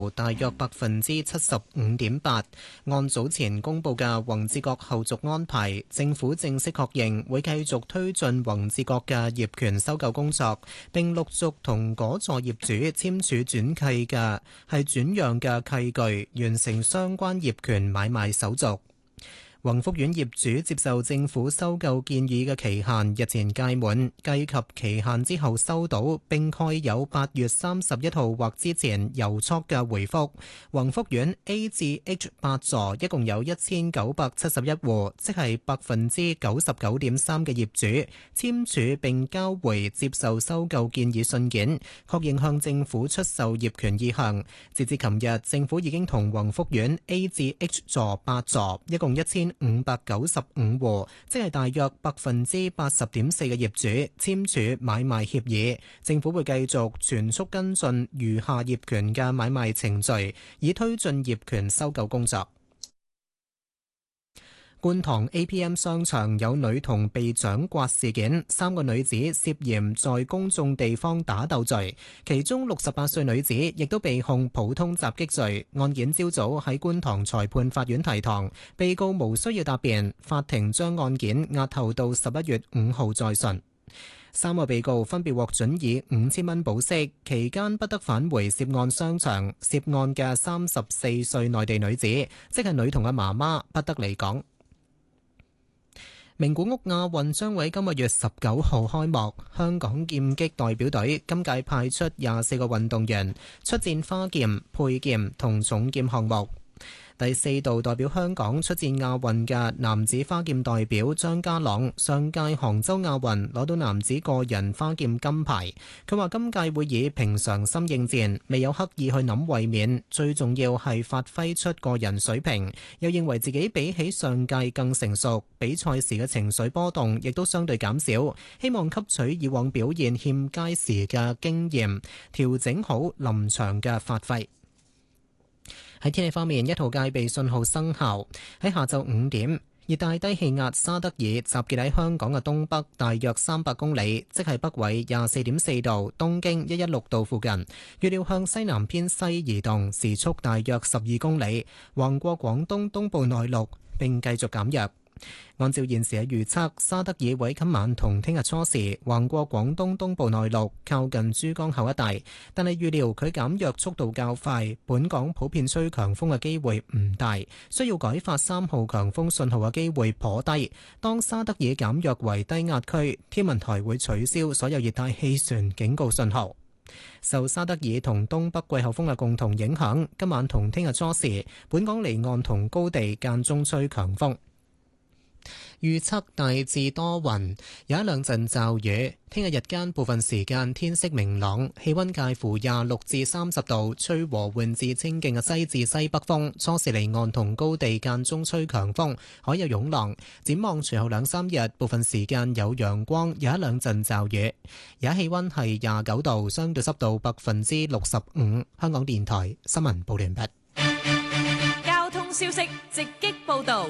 大約75.8%。按早前公布嘅宏志閣後續安排，政府正式確認會繼續推進宏志閣嘅業權收購工作，並陸續同嗰座業主簽署轉讓嘅契據，完成相關業權買賣手續。宏福苑業主接受政府收購建議嘅期限日前屆滿，計及期限之後收到並蓋有8月31號或之前郵戳嘅回覆。宏福苑 A 至 H 8座一共有1971戶，即係99.3%嘅業主簽署並交回接受收購建議信件，確認向政府出售業權意向。截至琴日，政府已經同宏福苑 A 至 H 座8座一共1595戶，即係大約80.4%嘅業主簽署買賣協議。政府會繼續全速跟進餘下業權嘅買賣程序，以推進業權收購工作。觀塘 APM 商場有女童被掌摑事件，3個女子涉嫌在公眾地方打鬥罪，其中68歲女子亦都被控普通襲擊罪。案件朝早喺觀塘裁判法院提堂，被告無需要答辯，法庭將案件押後到11月5號再訊。3個被告分別獲准以5000蚊保釋，期間不得返回涉案商場。涉案嘅34歲內地女子，即係女童嘅媽媽，不得離港。名古屋亞運將會今個月19號開幕，香港劍擊代表隊今屆派出24個運動員出戰花劍、佩劍同重劍項目。第4度代表香港出戰亞運嘅男子花劍代表張家朗，上屆杭州亞運攞到男子個人花劍金牌。佢話今屆會以平常心應戰，未有刻意去諗衛冕，最重要係發揮出個人水平。又認為自己比起上屆更成熟，比賽時嘅情緒波動亦都相對減少，希望吸取以往表現欠佳時嘅經驗，調整好臨場嘅發揮。喺天氣方面，一號戒備信號生效。喺下晝5點，熱帶低氣壓沙德爾集結喺香港嘅東北大約300公里，即係北緯24.4度、東經116度附近。預料向西南偏西移動，時速大約12公里，橫過廣東東部內陸並繼續減弱。按照現時嘅預測，沙德爾會今晚同聽日初時橫過廣東東部內陸，靠近珠江口一帶，但係預料佢減弱速度較快，本港普遍吹強風嘅機會唔大，需要改發3號強風信號嘅機會頗低。當沙德爾減弱為低壓區，天文台會取消所有熱帶氣旋警告信號。受沙德爾同東北季候風嘅共同影響，今晚同聽日初時，本港離岸同高地間中吹強風。預測大致多雲，有一兩陣驟雨。聽日日間部分時間天色明朗，氣溫介乎26至30度，吹和緩至清勁嘅西至西北風。初時離岸同高地間中吹強風，海有湧浪。展望隨後2-3日，部分時間有陽光，有一兩陣驟雨。而家氣溫係29度，相對濕度65%。香港電台新聞報完畢。 交通消息直擊報道。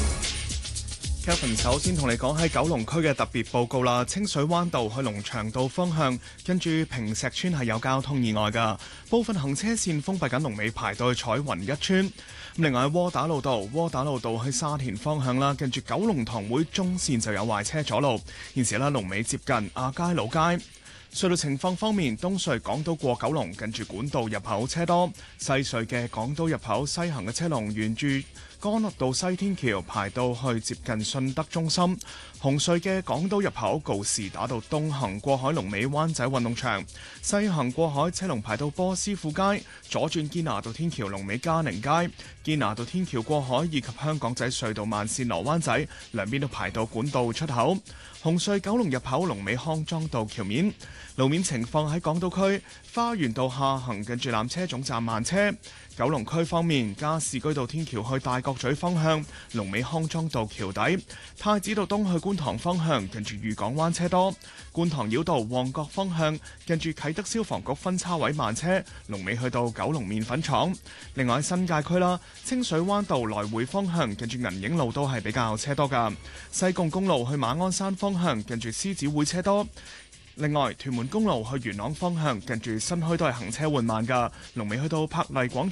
Kevin 首先同你講喺九龍區嘅特別報告啦，清水灣道去龍翔道方向，跟住坪石村係有交通意外㗎，部分行車線封閉緊，龍尾排到去彩雲一村。另外喺窩打老道去沙田方向啦，跟住九龍塘會中線就有壞車阻路，現時啦龍尾接近亞皆老街。隧道情況方面，東隧港島過九龍近住管道入口車多，西隧嘅港島入口西行嘅車龍沿住干諾道西天橋排到去接近信德中心。紅隧嘅港島入口告士打道東行過海龍尾灣仔運動場，西行過海車龍排到波斯富街，左轉堅拿道天橋龍尾嘉寧街，堅拿道天橋過海以及香港仔隧道慢線羅灣仔兩邊都排到管道出口。紅隧九龍入口龍尾康莊道橋面。路面情況喺港島區花園道下行近住纜車總站慢車。九龍區方面，加士居道天橋去大角咀方向龍尾康莊道橋底，太子道東去觀塘方向近住漁港灣車多，觀塘繞道旺角方向近住啟德消防局分叉位慢車，龍尾去到九龍麵粉廠。另外喺新界區啦，清水灣道來回方向近住銀影路都係比較車多噶，西貢公路去馬鞍山方向近住獅子會車多。 另外，屯門公路去元朗方向近住新墟都係行車緩慢㗎，龍尾去到柏麗廣場。